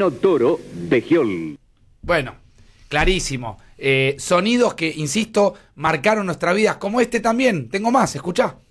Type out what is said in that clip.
Moreno Toro de Giol. Bueno, clarísimo. Sonidos que, insisto, marcaron nuestra vida, como este también. Tengo más, escuchá.